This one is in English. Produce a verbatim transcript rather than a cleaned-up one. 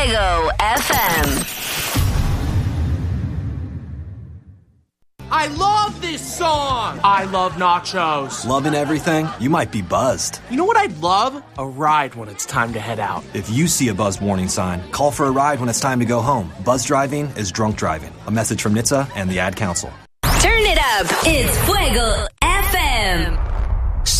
Fuego F M. I love this song! I love nachos. Loving everything? You might be buzzed. You know what I'd love? A ride when it's time to head out. If you see a buzz warning sign, call for a ride when it's time to go home. Buzz driving is drunk driving. A message from N H T S A and the Ad Council. Turn it up. It's Fuego F M.